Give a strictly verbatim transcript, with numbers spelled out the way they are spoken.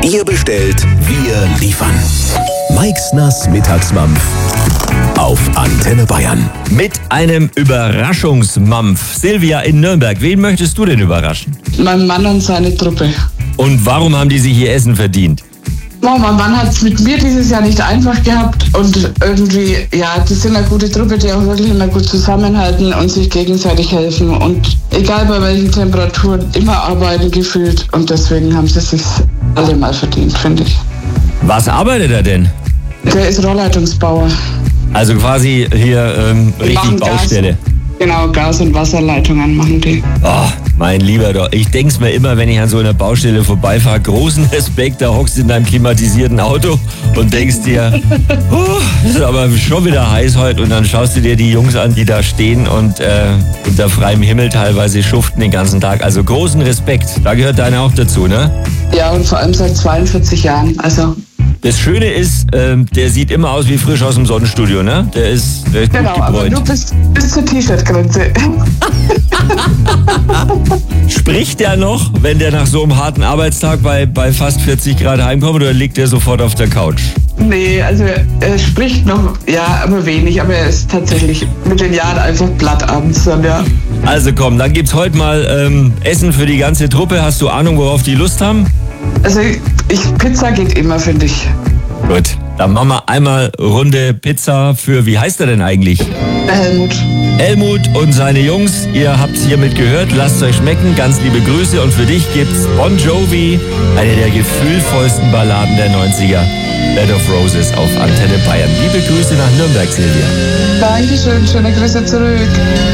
Ihr bestellt, wir liefern. Meixners Mittagsmampf auf Antenne Bayern. Mit einem Überraschungsmampf. Silvia in Nürnberg, wen möchtest du denn überraschen? Mein Mann und seine Truppe. Und warum haben die sich ihr Essen verdient? Oh, mein Mann hat es mit mir dieses Jahr nicht einfach gehabt und irgendwie, ja, das sind eine gute Truppe, die auch wirklich immer gut zusammenhalten und sich gegenseitig helfen und egal bei welchen Temperaturen immer arbeiten gefühlt und deswegen haben sie es sich alle mal verdient, finde ich. Was arbeitet er denn? Der ist Rohrleitungsbauer. Also quasi hier ähm, richtig machen Baustelle. Gas, genau, Gas- und Wasserleitungen machen die. Oh, mein Lieber doch. Ich denk's mir immer, wenn ich an so einer Baustelle vorbeifahre, großen Respekt, da hockst du in deinem klimatisierten Auto und denkst dir, oh, das ist aber schon wieder heiß heute. Und dann schaust du dir die Jungs an, die da stehen und äh, unter freiem Himmel teilweise schuften den ganzen Tag. Also großen Respekt. Da gehört deiner auch dazu, ne? Ja, und vor allem seit zweiundvierzig Jahren. Also das Schöne ist, ähm, der sieht immer aus wie frisch aus dem Sonnenstudio, ne? Der ist, der ist genau, gut aber gebräunt. nur bis, bis zur T-Shirt-Grenze. Spricht der noch, wenn der nach so einem harten Arbeitstag bei, bei fast vierzig Grad heimkommt, oder liegt der sofort auf der Couch? Nee, also er spricht noch, ja, aber wenig, aber er ist tatsächlich mit den Jahren einfach platt abends dann, ja. Also komm, dann gibt's heute mal ähm, Essen für die ganze Truppe. Hast du Ahnung, worauf die Lust haben? Also ich, Pizza geht immer, finde ich. Gut, dann machen wir einmal Runde Pizza für, wie heißt er denn eigentlich? Helmut. Helmut und seine Jungs, ihr habt's hiermit gehört, lasst euch schmecken, ganz liebe Grüße und für dich gibt's Bon Jovi, eine der gefühlvollsten Balladen der neunziger, Bed of Roses auf Antenne Bayern. Liebe Grüße nach Nürnberg, Silvia. Dankeschön, schöne Grüße zurück.